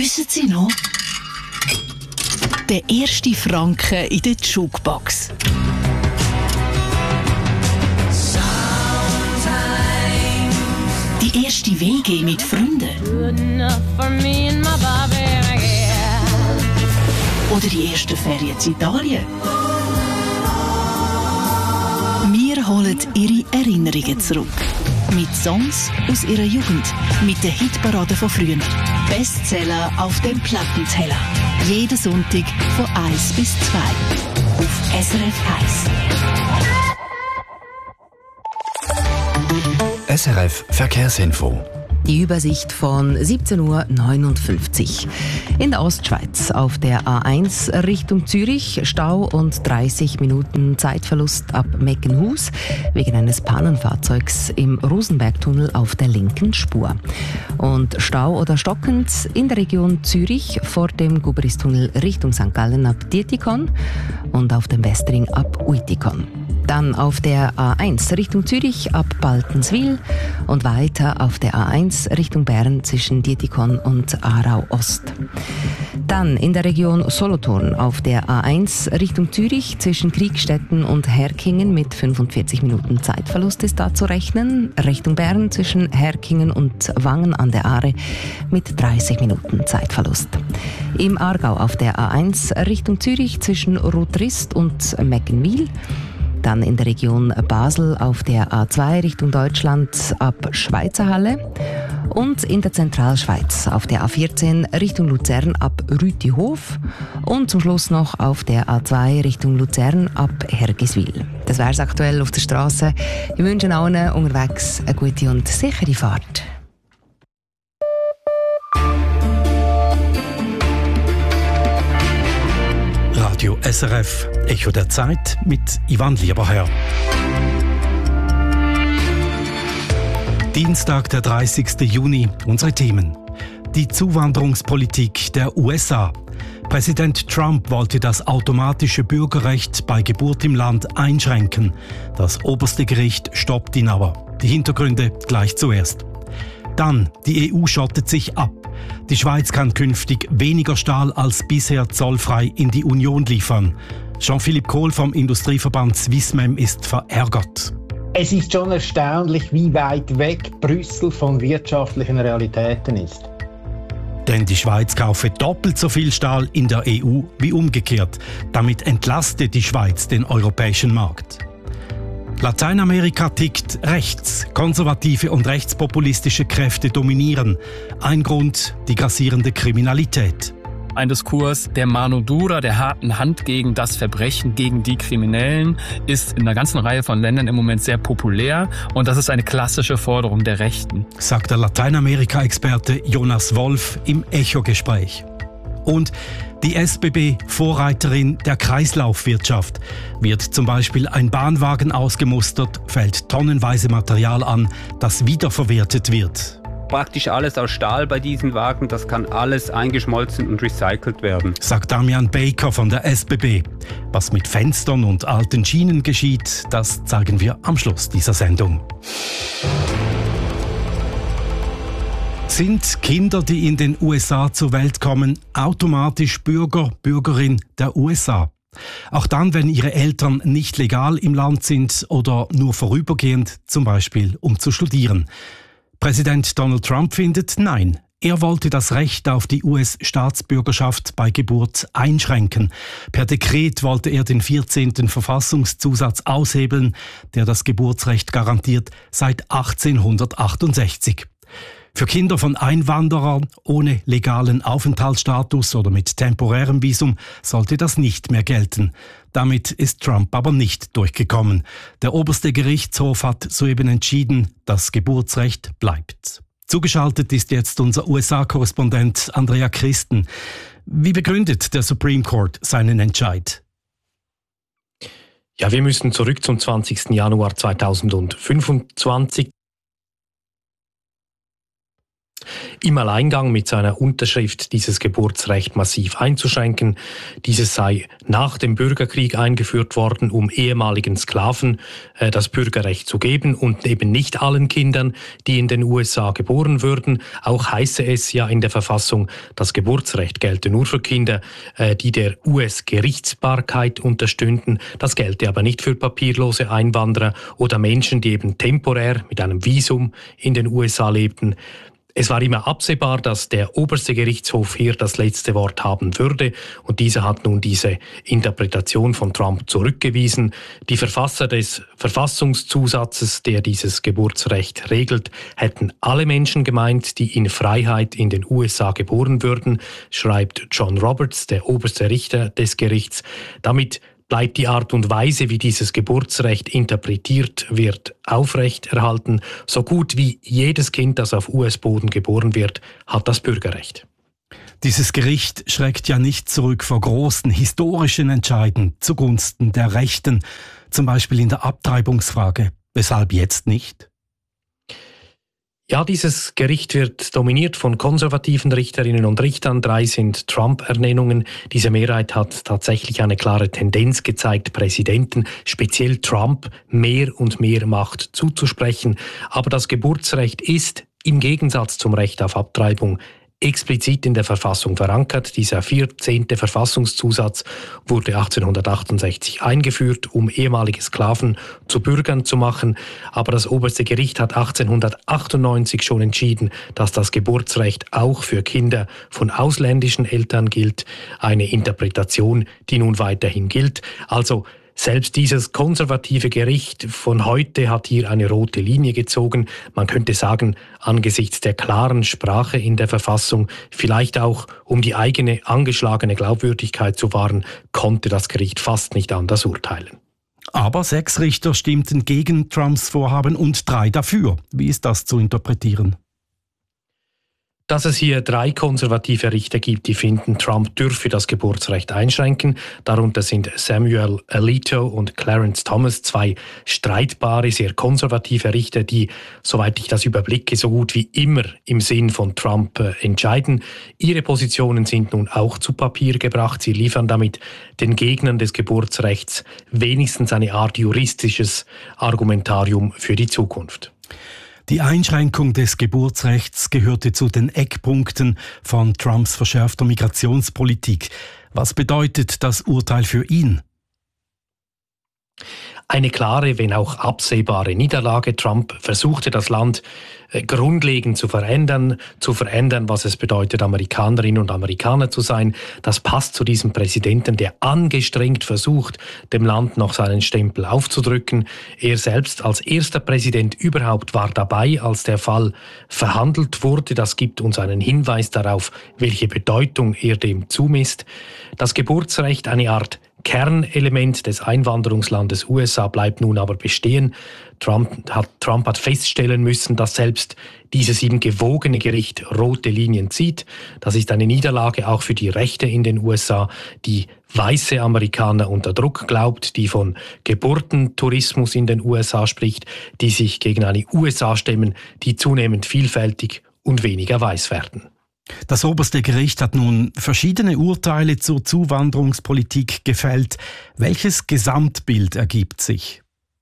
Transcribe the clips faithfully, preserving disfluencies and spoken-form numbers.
Wissen Sie noch? Der erste Franken in der Jukebox. Die erste W G mit Freunden. Oder die ersten Ferien in Italien. Wir holen Ihre Erinnerungen zurück. Mit Songs aus Ihrer Jugend. Mit der Hitparade von früher. Bestseller auf dem Plattenteller. Jeden Sonntag von eins bis zwei. Auf S R F eins. S R F Verkehrsinfo. Die Übersicht von siebzehn Uhr neunundfünfzig. In der Ostschweiz auf der A eins Richtung Zürich Stau und dreißig Minuten Zeitverlust ab Meckenhus wegen eines Pannenfahrzeugs im Rosenbergtunnel auf der linken Spur. Und Stau oder stockend in der Region Zürich vor dem Gubristunnel Richtung Sankt Gallen ab Dietikon und auf dem Westring ab Uitikon. Dann auf der A eins Richtung Zürich ab Baltenswil und weiter auf der A eins Richtung Bern zwischen Dietikon und Aarau Ost. Dann in der Region Solothurn auf der A eins Richtung Zürich zwischen Kriegstetten und Herkingen mit fünfundvierzig Minuten Zeitverlust ist da zu rechnen. Richtung Bern zwischen Herkingen und Wangen an der Aare mit dreißig Minuten Zeitverlust. Im Aargau auf der A eins Richtung Zürich zwischen Rotrist und Meckenwil. Dann in der Region Basel auf der A zwei Richtung Deutschland ab Schweizerhalle und in der Zentralschweiz auf der A vierzehn Richtung Luzern ab Rütihof und zum Schluss noch auf der A zwei Richtung Luzern ab Hergiswil. Das wäre es aktuell auf der Straße. Wir wünschen allen unterwegs eine gute und sichere Fahrt. Radio S R F, Echo der Zeit mit Ivan Lieberherr. Dienstag, der dreißigsten Juni, unsere Themen. Die Zuwanderungspolitik der U S A. Präsident Trump wollte das automatische Bürgerrecht bei Geburt im Land einschränken. Das oberste Gericht stoppt ihn aber. Die Hintergründe gleich zuerst. Dann, die E U schottet sich ab. Die Schweiz kann künftig weniger Stahl als bisher zollfrei in die Union liefern. Jean-Philippe Kohl vom Industrieverband Swissmem ist verärgert. Es ist schon erstaunlich, wie weit weg Brüssel von wirtschaftlichen Realitäten ist. Denn die Schweiz kaufe doppelt so viel Stahl in der E U wie umgekehrt. Damit entlastet die Schweiz den europäischen Markt. Lateinamerika tickt rechts. Konservative und rechtspopulistische Kräfte dominieren. Ein Grund, die grassierende Kriminalität. Ein Diskurs der Mano Dura, der harten Hand gegen das Verbrechen, gegen die Kriminellen, ist in einer ganzen Reihe von Ländern im Moment sehr populär. Und das ist eine klassische Forderung der Rechten, sagt der Lateinamerika-Experte Jonas Wolf im Echo-Gespräch. Und die S B B, Vorreiterin der Kreislaufwirtschaft. Wird zum Beispiel ein Bahnwagen ausgemustert, fällt tonnenweise Material an, das wiederverwertet wird. Praktisch alles aus Stahl bei diesen Wagen, das kann alles eingeschmolzen und recycelt werden, sagt Damian Baker von der S B B. Was mit Fenstern und alten Schienen geschieht, das zeigen wir am Schluss dieser Sendung. Sind Kinder, die in den U S A zur Welt kommen, automatisch Bürger, Bürgerin der U S A? Auch dann, wenn ihre Eltern nicht legal im Land sind oder nur vorübergehend, zum Beispiel um zu studieren. Präsident Donald Trump findet nein. Er wollte das Recht auf die U S-Staatsbürgerschaft bei Geburt einschränken. Per Dekret wollte er den vierzehnten Verfassungszusatz aushebeln, der das Geburtsrecht garantiert seit achtzehnhundertachtundsechzig. Für Kinder von Einwanderern ohne legalen Aufenthaltsstatus oder mit temporärem Visum sollte das nicht mehr gelten. Damit ist Trump aber nicht durchgekommen. Der oberste Gerichtshof hat soeben entschieden, das Geburtsrecht bleibt. Zugeschaltet ist jetzt unser U S A-Korrespondent Andrea Christen. Wie begründet der Supreme Court seinen Entscheid? Ja, wir müssen zurück zum zwanzigsten Januar zweitausendfünfundzwanzig. im Alleingang mit seiner Unterschrift dieses Geburtsrecht massiv einzuschränken. Dieses sei nach dem Bürgerkrieg eingeführt worden, um ehemaligen Sklaven äh, das Bürgerrecht zu geben und eben nicht allen Kindern, die in den U S A geboren würden. Auch heiße es ja in der Verfassung, das Geburtsrecht gelte nur für Kinder, äh, die der U S-Gerichtsbarkeit unterstünden. Das gelte aber nicht für papierlose Einwanderer oder Menschen, die eben temporär mit einem Visum in den U S A lebten. Es war immer absehbar, dass der oberste Gerichtshof hier das letzte Wort haben würde und dieser hat nun diese Interpretation von Trump zurückgewiesen. Die Verfasser des Verfassungszusatzes, der dieses Geburtsrecht regelt, hätten alle Menschen gemeint, die in Freiheit in den U S A geboren würden, schreibt John Roberts, der oberste Richter des Gerichts. Damit bleibt die Art und Weise, wie dieses Geburtsrecht interpretiert wird, aufrechterhalten. So gut wie jedes Kind, das auf U S-Boden geboren wird, hat das Bürgerrecht. Dieses Gericht schreckt ja nicht zurück vor großen historischen Entscheiden zugunsten der Rechten, zum Beispiel in der Abtreibungsfrage. Weshalb jetzt nicht? Ja, dieses Gericht wird dominiert von konservativen Richterinnen und Richtern. Drei sind Trump-Ernennungen. Diese Mehrheit hat tatsächlich eine klare Tendenz gezeigt, Präsidenten, speziell Trump, mehr und mehr Macht zuzusprechen. Aber das Geburtsrecht ist im Gegensatz zum Recht auf Abtreibung explizit in der Verfassung verankert. Dieser vierzehnte Verfassungszusatz wurde achtzehnhundertachtundsechzig eingeführt, um ehemalige Sklaven zu Bürgern zu machen. Aber das oberste Gericht hat achtzehnhundertachtundneunzig schon entschieden, dass das Geburtsrecht auch für Kinder von ausländischen Eltern gilt. Eine Interpretation, die nun weiterhin gilt. Also selbst dieses konservative Gericht von heute hat hier eine rote Linie gezogen. Man könnte sagen, angesichts der klaren Sprache in der Verfassung, vielleicht auch um die eigene angeschlagene Glaubwürdigkeit zu wahren, konnte das Gericht fast nicht anders urteilen. Aber sechs Richter stimmten gegen Trumps Vorhaben und drei dafür. Wie ist das zu interpretieren? Dass es hier drei konservative Richter gibt, die finden, Trump dürfe das Geburtsrecht einschränken. Darunter sind Samuel Alito und Clarence Thomas, zwei streitbare, sehr konservative Richter, die, soweit ich das überblicke, so gut wie immer im Sinn von Trump äh, entscheiden. Ihre Positionen sind nun auch zu Papier gebracht. Sie liefern damit den Gegnern des Geburtsrechts wenigstens eine Art juristisches Argumentarium für die Zukunft. Die Einschränkung des Geburtsrechts gehörte zu den Eckpunkten von Trumps verschärfter Migrationspolitik. Was bedeutet das Urteil für ihn? Eine klare, wenn auch absehbare Niederlage. Trump versuchte das Land äh, grundlegend zu verändern, zu verändern, was es bedeutet, Amerikanerinnen und Amerikaner zu sein. Das passt zu diesem Präsidenten, der angestrengt versucht, dem Land noch seinen Stempel aufzudrücken. Er selbst als erster Präsident überhaupt war dabei, als der Fall verhandelt wurde. Das gibt uns einen Hinweis darauf, welche Bedeutung er dem zumisst. Das Geburtsrecht, eine Art Kernelement des Einwanderungslandes U S A, bleibt nun aber bestehen. Trump hat, Trump hat feststellen müssen, dass selbst dieses ihm gewogene Gericht rote Linien zieht. Das ist eine Niederlage auch für die Rechte in den U S A, die weiße Amerikaner unter Druck glaubt, die von Geburtentourismus in den U S A spricht, die sich gegen eine U S A stemmen, die zunehmend vielfältig und weniger weiß werden. Das oberste Gericht hat nun verschiedene Urteile zur Zuwanderungspolitik gefällt. Welches Gesamtbild ergibt sich?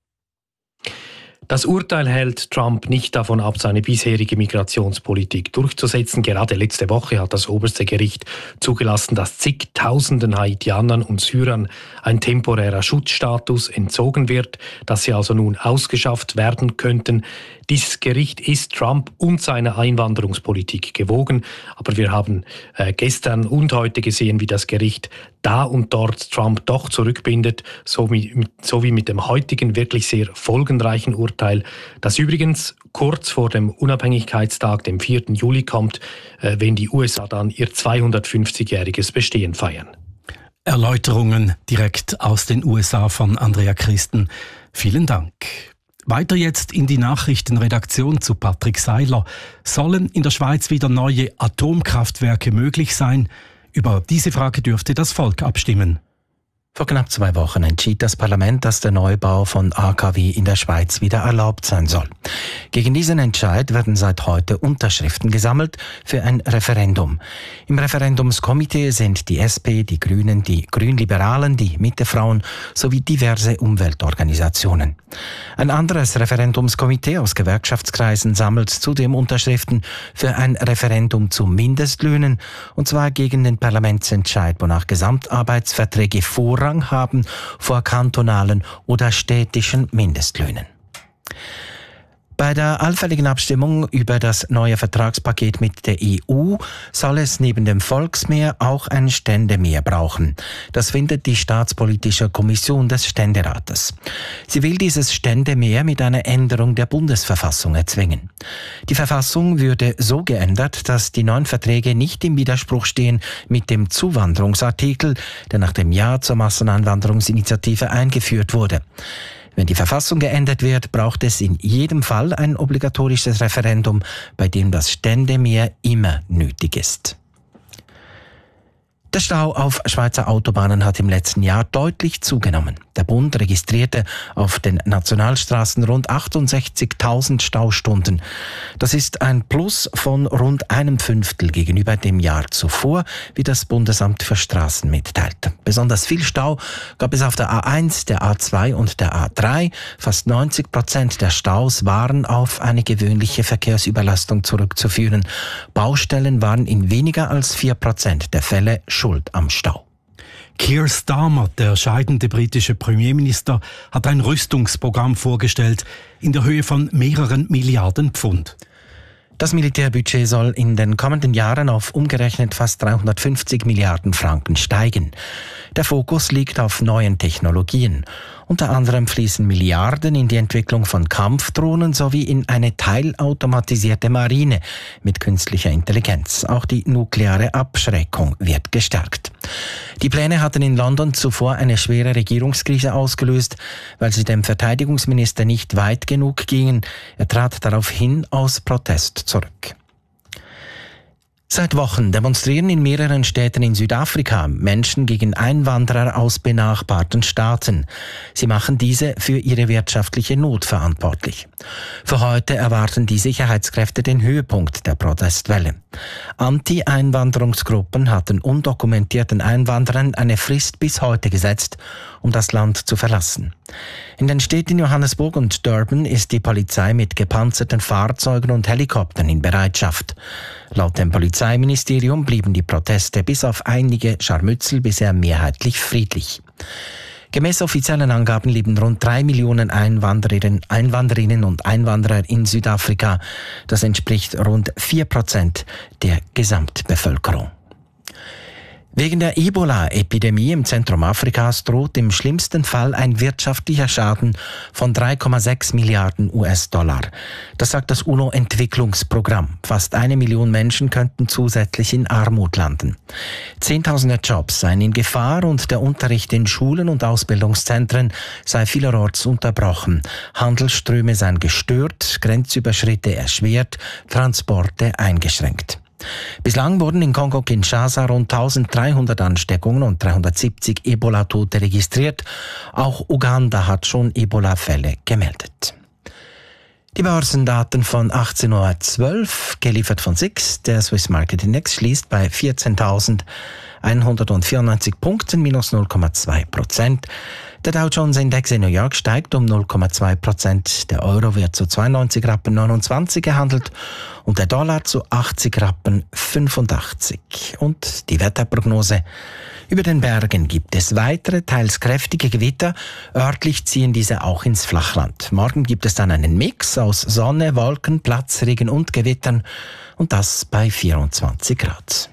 Das Urteil hält Trump nicht davon ab, seine bisherige Migrationspolitik durchzusetzen. Gerade letzte Woche hat das oberste Gericht zugelassen, dass zigtausenden Haitianern und Syrern ein temporärer Schutzstatus entzogen wird, dass sie also nun ausgeschafft werden könnten. Dieses Gericht ist Trump und seiner Einwanderungspolitik gewogen. Aber wir haben äh, gestern und heute gesehen, wie das Gericht da und dort Trump doch zurückbindet, so wie, so wie mit dem heutigen wirklich sehr folgenreichen Urteil, das übrigens kurz vor dem Unabhängigkeitstag, dem vierten Juli kommt, äh, wenn die U S A dann ihr zweihundertfünfzigjähriges Bestehen feiern. Erläuterungen direkt aus den U S A von Andrea Christen. Vielen Dank. Weiter jetzt in die Nachrichtenredaktion zu Patrick Seiler. Sollen in der Schweiz wieder neue Atomkraftwerke möglich sein? Über diese Frage dürfte das Volk abstimmen. Vor knapp zwei Wochen entschied das Parlament, dass der Neubau von A K W in der Schweiz wieder erlaubt sein soll. Gegen diesen Entscheid werden seit heute Unterschriften gesammelt für ein Referendum. Im Referendumskomitee sind die S P, die Grünen, die Grünliberalen, die Mittefrauen sowie diverse Umweltorganisationen. Ein anderes Referendumskomitee aus Gewerkschaftskreisen sammelt zudem Unterschriften für ein Referendum zu Mindestlöhnen, und zwar gegen den Parlamentsentscheid, wonach Gesamtarbeitsverträge Vorrang haben vor kantonalen oder städtischen Mindestlöhnen. Bei der allfälligen Abstimmung über das neue Vertragspaket mit der E U soll es neben dem Volksmehr auch ein Ständemehr brauchen. Das findet die Staatspolitische Kommission des Ständerates. Sie will dieses Ständemehr mit einer Änderung der Bundesverfassung erzwingen. Die Verfassung würde so geändert, dass die neuen Verträge nicht im Widerspruch stehen mit dem Zuwanderungsartikel, der nach dem Ja zur Masseneinwanderungsinitiative eingeführt wurde. Wenn die Verfassung geändert wird, braucht es in jedem Fall ein obligatorisches Referendum, bei dem das Ständemehr immer nötig ist. Der Stau auf Schweizer Autobahnen hat im letzten Jahr deutlich zugenommen. Der Bund registrierte auf den Nationalstraßen rund achtundsechzigtausend Staustunden. Das ist ein Plus von rund einem Fünftel gegenüber dem Jahr zuvor, wie das Bundesamt für Straßen mitteilt. Besonders viel Stau gab es auf der A eins, der A zwei und der A drei. Fast neunzig Prozent der Staus waren auf eine gewöhnliche Verkehrsüberlastung zurückzuführen. Baustellen waren in weniger als vier Prozent der Fälle schuld am Stau. Keir Starmer, der scheidende britische Premierminister, hat ein Rüstungsprogramm vorgestellt in der Höhe von mehreren Milliarden Pfund. Das Militärbudget soll in den kommenden Jahren auf umgerechnet fast dreihundertfünfzig Milliarden Franken steigen. Der Fokus liegt auf neuen Technologien. Unter anderem fließen Milliarden in die Entwicklung von Kampfdrohnen sowie in eine teilautomatisierte Marine mit künstlicher Intelligenz. Auch die nukleare Abschreckung wird gestärkt. Die Pläne hatten in London zuvor eine schwere Regierungskrise ausgelöst, weil sie dem Verteidigungsminister nicht weit genug gingen. Er trat daraufhin aus Protest zurück. Seit Wochen demonstrieren in mehreren Städten in Südafrika Menschen gegen Einwanderer aus benachbarten Staaten. Sie machen diese für ihre wirtschaftliche Not verantwortlich. Für heute erwarten die Sicherheitskräfte den Höhepunkt der Protestwelle. Anti-Einwanderungsgruppen hatten undokumentierten Einwanderern eine Frist bis heute gesetzt, um das Land zu verlassen. In den Städten Johannesburg und Durban ist die Polizei mit gepanzerten Fahrzeugen und Helikoptern in Bereitschaft. Laut dem Polizeiministerium blieben die Proteste bis auf einige Scharmützel bisher mehrheitlich friedlich. Gemäß offiziellen Angaben leben rund drei Millionen Einwandererinnen, Einwanderinnen und Einwanderer in Südafrika. Das entspricht rund vier Prozent der Gesamtbevölkerung. Wegen der Ebola-Epidemie im Zentrum Afrikas droht im schlimmsten Fall ein wirtschaftlicher Schaden von drei Komma sechs Milliarden U S-Dollar. Das sagt das UNO-Entwicklungsprogramm. Fast eine Million Menschen könnten zusätzlich in Armut landen. Zehntausende Jobs seien in Gefahr und der Unterricht in Schulen und Ausbildungszentren sei vielerorts unterbrochen. Handelsströme seien gestört, Grenzüberschritte erschwert, Transporte eingeschränkt. Bislang wurden in Kongo-Kinshasa rund eintausenddreihundert Ansteckungen und dreihundertsiebzig Ebola-Tote registriert. Auch Uganda hat schon Ebola-Fälle gemeldet. Die Börsendaten von achtzehn Uhr zwölf, geliefert von S I X. Der Swiss Market Index schließt bei vierzehntausendeinhundertvierundneunzig Punkten, minus null Komma zwei Prozent. Der Dow Jones Index in New York steigt um null Komma zwei Prozent. Der Euro wird zu zweiundneunzig Rappen neunundzwanzig gehandelt und der Dollar zu achtzig Rappen fünfundachtzig. Und die Wetterprognose: Über den Bergen gibt es weitere, teils kräftige Gewitter. Örtlich ziehen diese auch ins Flachland. Morgen gibt es dann einen Mix aus Sonne, Wolken, Platzregen und Gewittern. Und das bei vierundzwanzig Grad.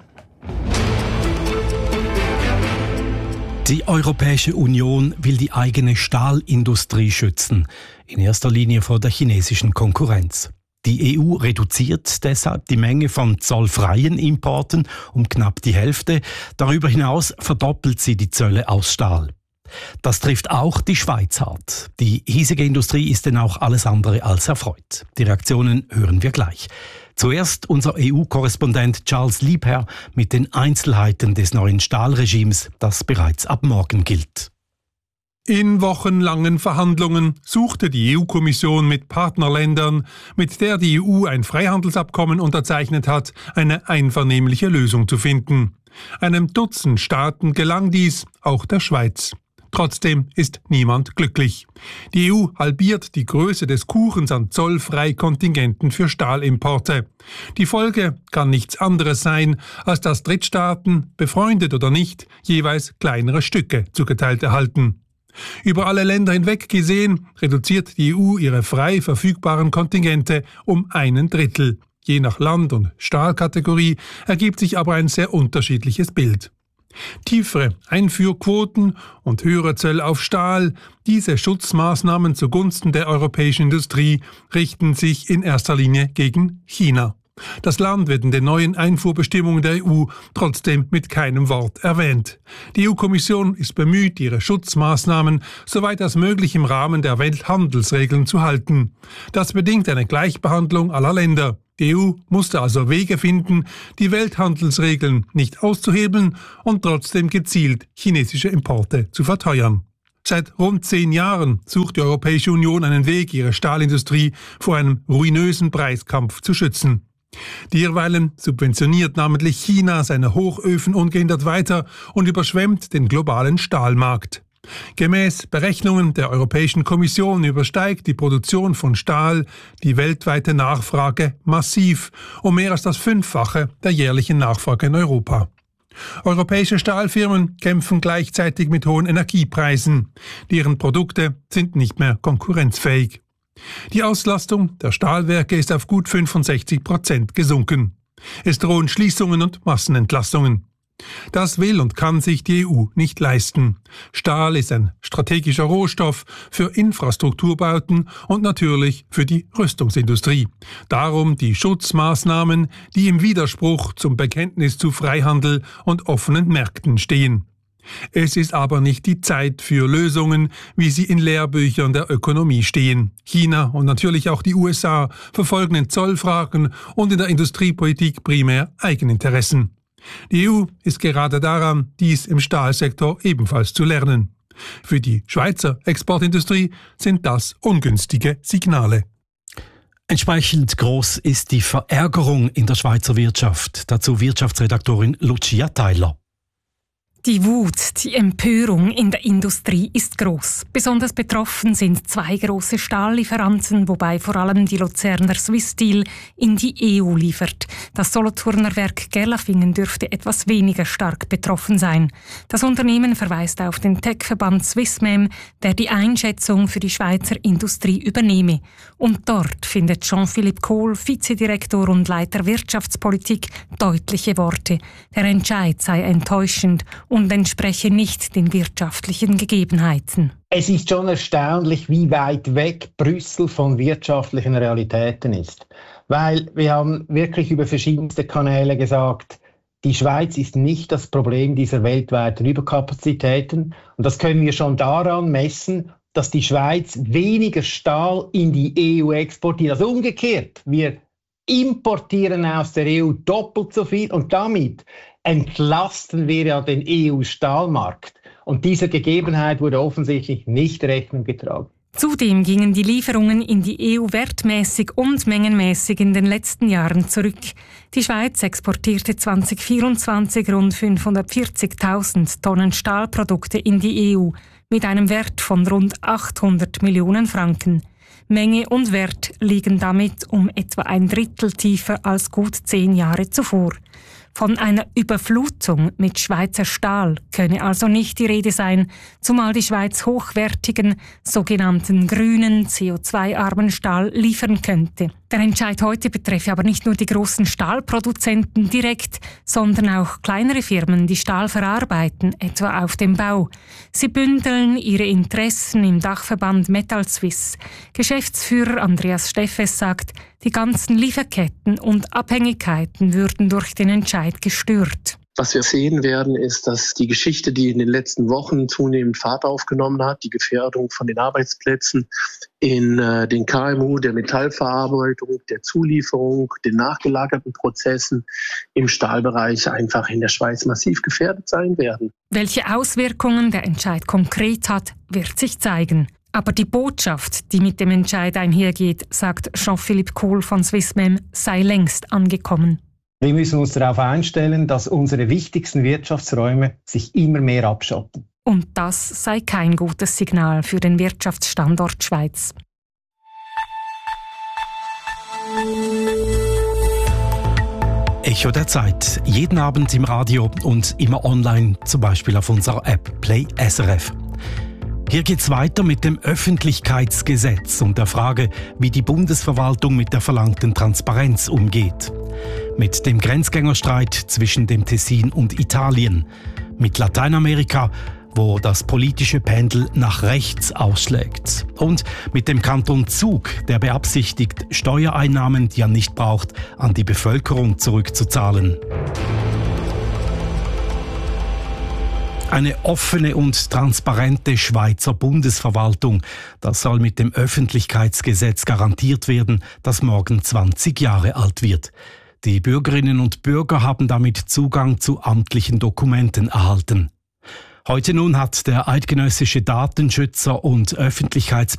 Die Europäische Union will die eigene Stahlindustrie schützen, in erster Linie vor der chinesischen Konkurrenz. Die E U reduziert deshalb die Menge von zollfreien Importen um knapp die Hälfte. Darüber hinaus verdoppelt sie die Zölle aus Stahl. Das trifft auch die Schweiz hart. Die hiesige Industrie ist denn auch alles andere als erfreut. Die Reaktionen hören wir gleich. Zuerst unser E U-Korrespondent Charles Liebherr mit den Einzelheiten des neuen Stahlregimes, das bereits ab morgen gilt. In wochenlangen Verhandlungen suchte die E U-Kommission mit Partnerländern, mit der die E U ein Freihandelsabkommen unterzeichnet hat, eine einvernehmliche Lösung zu finden. Einem Dutzend Staaten gelang dies, auch der Schweiz. Trotzdem ist niemand glücklich. Die E U halbiert die Größe des Kuchens an Zollfreikontingenten für Stahlimporte. Die Folge kann nichts anderes sein, als dass Drittstaaten, befreundet oder nicht, jeweils kleinere Stücke zugeteilt erhalten. Über alle Länder hinweg gesehen reduziert die E U ihre frei verfügbaren Kontingente um einen Drittel. Je nach Land und Stahlkategorie ergibt sich aber ein sehr unterschiedliches Bild. Tiefere Einfuhrquoten und höhere Zölle auf Stahl, diese Schutzmaßnahmen zugunsten der europäischen Industrie richten sich in erster Linie gegen China. Das Land wird in den neuen Einfuhrbestimmungen der E U trotzdem mit keinem Wort erwähnt. Die E U-Kommission ist bemüht, ihre Schutzmaßnahmen soweit als möglich im Rahmen der Welthandelsregeln zu halten. Das bedingt eine Gleichbehandlung aller Länder. Die E U musste also Wege finden, die Welthandelsregeln nicht auszuhebeln und trotzdem gezielt chinesische Importe zu verteuern. Seit rund zehn Jahren sucht die Europäische Union einen Weg, ihre Stahlindustrie vor einem ruinösen Preiskampf zu schützen. Derweilen subventioniert namentlich China seine Hochöfen ungehindert weiter und überschwemmt den globalen Stahlmarkt. Gemäß Berechnungen der Europäischen Kommission übersteigt die Produktion von Stahl die weltweite Nachfrage massiv um mehr als das Fünffache der jährlichen Nachfrage in Europa. Europäische Stahlfirmen kämpfen gleichzeitig mit hohen Energiepreisen. Deren Produkte sind nicht mehr konkurrenzfähig. Die Auslastung der Stahlwerke ist auf gut fünfundsechzig Prozent gesunken. Es drohen Schließungen und Massenentlassungen. Das will und kann sich die E U nicht leisten. Stahl ist ein strategischer Rohstoff für Infrastrukturbauten und natürlich für die Rüstungsindustrie. Darum die Schutzmaßnahmen, die im Widerspruch zum Bekenntnis zu Freihandel und offenen Märkten stehen. Es ist aber nicht die Zeit für Lösungen, wie sie in Lehrbüchern der Ökonomie stehen. China und natürlich auch die U S A verfolgen in Zollfragen und in der Industriepolitik primär Eigeninteressen. Die E U ist gerade daran, dies im Stahlsektor ebenfalls zu lernen. Für die Schweizer Exportindustrie sind das ungünstige Signale. Entsprechend groß ist die Verärgerung in der Schweizer Wirtschaft. Dazu Wirtschaftsredaktorin Lucia Theiler. Die Wut, die Empörung in der Industrie ist groß. Besonders betroffen sind zwei große Stahllieferanten, wobei vor allem die Luzerner Swiss Steel in die E U liefert. Das Solothurner Werk Gerlafingen dürfte etwas weniger stark betroffen sein. Das Unternehmen verweist auf den Tech-Verband Swissmem, der die Einschätzung für die Schweizer Industrie übernehme. Und dort findet Jean-Philippe Kohl, Vizedirektor und Leiter Wirtschaftspolitik, deutliche Worte. Der Entscheid sei enttäuschend und entspreche nicht den wirtschaftlichen Gegebenheiten. Es ist schon erstaunlich, wie weit weg Brüssel von wirtschaftlichen Realitäten ist. Weil wir haben wirklich über verschiedenste Kanäle gesagt, die Schweiz ist nicht das Problem dieser weltweiten Überkapazitäten. Und das können wir schon daran messen, dass die Schweiz weniger Stahl in die E U exportiert. Also umgekehrt, wir importieren aus der E U doppelt so viel und damit entlasten wir ja den E U-Stahlmarkt. Und dieser Gegebenheit wurde offensichtlich nicht Rechnung getragen. Zudem gingen die Lieferungen in die E U wertmäßig und mengenmäßig in den letzten Jahren zurück. Die Schweiz exportierte zwanzig vierundzwanzig rund fünfhundertvierzigtausend Tonnen Stahlprodukte in die E U mit einem Wert von rund achthundert Millionen Franken. Menge und Wert liegen damit um etwa ein Drittel tiefer als gut zehn Jahre zuvor. Von einer Überflutung mit Schweizer Stahl könne also nicht die Rede sein, zumal die Schweiz hochwertigen, sogenannten grünen, C O zwei armen Stahl liefern könnte. Der Entscheid heute betreffe aber nicht nur die großen Stahlproduzenten direkt, sondern auch kleinere Firmen, die Stahl verarbeiten, etwa auf dem Bau. Sie bündeln ihre Interessen im Dachverband Metal Suisse. Geschäftsführer Andreas Steffes sagt, die ganzen Lieferketten und Abhängigkeiten würden durch den Entscheid gestört. Was wir sehen werden, ist, dass die Geschichte, die in den letzten Wochen zunehmend Fahrt aufgenommen hat, die Gefährdung von den Arbeitsplätzen in äh, den K M U, der Metallverarbeitung, der Zulieferung, den nachgelagerten Prozessen im Stahlbereich einfach in der Schweiz massiv gefährdet sein werden. Welche Auswirkungen der Entscheid konkret hat, wird sich zeigen. Aber die Botschaft, die mit dem Entscheid einhergeht, sagt Jean-Philippe Kohl von Swissmem, sei längst angekommen. Wir müssen uns darauf einstellen, dass unsere wichtigsten Wirtschaftsräume sich immer mehr abschotten. Und das sei kein gutes Signal für den Wirtschaftsstandort Schweiz. Echo der Zeit. Jeden Abend im Radio und immer online, zum Beispiel auf unserer App Play S R F. Hier geht's weiter mit dem Öffentlichkeitsgesetz und der Frage, wie die Bundesverwaltung mit der verlangten Transparenz umgeht. Mit dem Grenzgängerstreit zwischen dem Tessin und Italien. Mit Lateinamerika, wo das politische Pendel nach rechts ausschlägt. Und mit dem Kanton Zug, der beabsichtigt, Steuereinnahmen, die er nicht braucht, an die Bevölkerung zurückzuzahlen. Eine offene und transparente Schweizer Bundesverwaltung. Das soll mit dem Öffentlichkeitsgesetz garantiert werden, das morgen zwanzig Jahre alt wird. Die Bürgerinnen und Bürger haben damit Zugang zu amtlichen Dokumenten erhalten. Heute nun hat der eidgenössische Datenschützer und Öffentlichkeitsbeauftragte